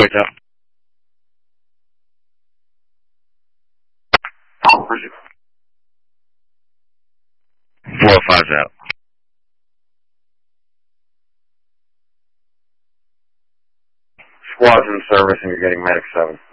208's out. 405's out. Squad's in service and you're getting medic 7.